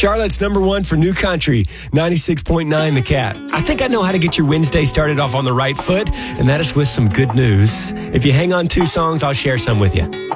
Charlotte's number one for new country, 96.9 The Cat. I think I know how to get your Wednesday started off on the right foot, and that is with some good news. If you hang on 2 songs, I'll share some with you.